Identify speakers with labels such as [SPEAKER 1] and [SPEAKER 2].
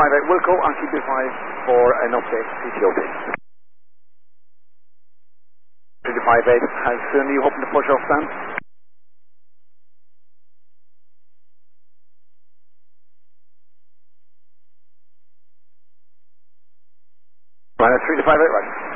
[SPEAKER 1] 358 Wilco on QB5 for an update CTOT. 358, how soon are you hoping to push off stand? Minus 358, right.